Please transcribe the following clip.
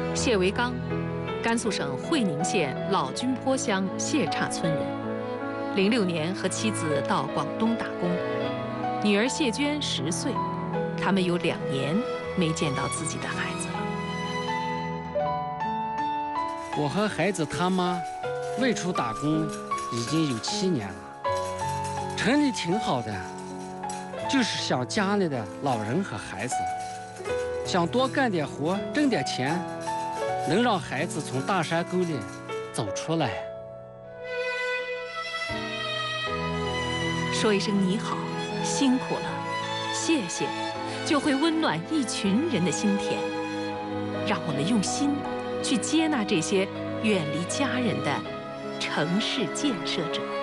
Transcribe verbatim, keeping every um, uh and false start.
谢维刚，甘肃省会宁县老君坡乡谢岔村人。零六年和妻子到广东打工，女儿谢娟十岁，他们有两年没见到自己的孩子了。 我和孩子他妈外出打工已经有七年了，城里挺好的，就是想家里的老人和孩子，想多干点活挣点钱，能让孩子从大山沟里走出来。 说一声你好，辛苦了，谢谢，就会温暖一群人的心田。让我们用心去接纳这些远离家人的城市建设者。